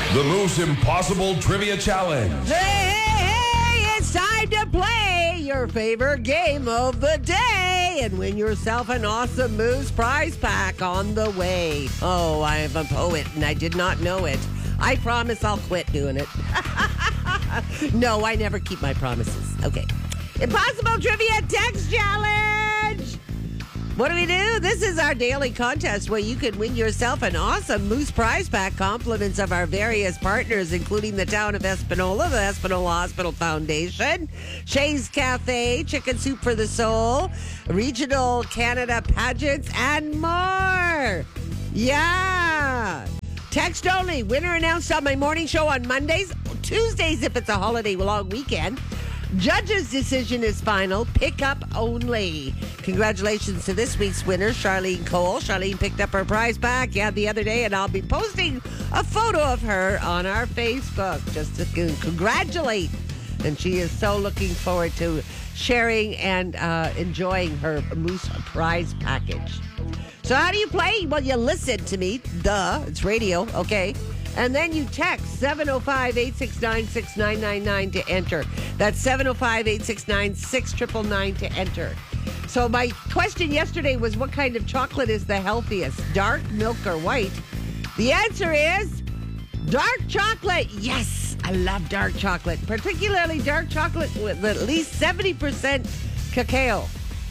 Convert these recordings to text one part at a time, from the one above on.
The Moose Impossible Trivia Challenge. Hey, it's time to play your favorite game of the day and win yourself an awesome Moose prize pack on the way. Oh, I am a poet and I did not know it. I promise I'll quit doing it. No, I never keep my promises. Okay. Impossible Trivia Text Challenge. What do? This is our daily contest where you can win yourself an awesome Moose prize pack, compliments of our various partners, including the town of Espanola, the Espanola Hospital Foundation, Shays Cafe, Chicken Soup for the Soul, Regional Canada Pageants, and more. Yeah. Text only. Winner announced on my morning show on Mondays, Tuesdays if it's a holiday long weekend. Judge's decision is final. Pick up only. Congratulations to this week's winner, Charlene Cole. Charlene picked up her prize pack the other day, and I'll be posting a photo of her on our Facebook just to congratulate. And she is so looking forward to sharing and enjoying her Moose prize package. So how do you play? Well, you listen to me. It's radio, okay? And then you text 705-869-6999 to enter. That's 705-869-6999 to enter. So my question yesterday was, what kind of chocolate is the healthiest? Dark, milk, or white? The answer is dark chocolate. Yes, I love dark chocolate, particularly dark chocolate with at least 70% cacao.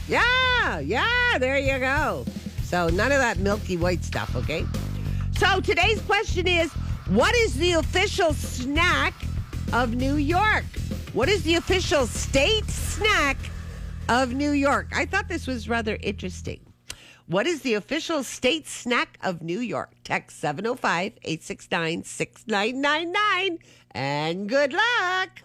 Yeah, there you go. So none of that milky white stuff, okay? So today's question is, what is the official snack of New York? What is the official state snack of New York? I thought this was rather interesting. What is the official state snack of New York? Text 705-869-6999 and good luck.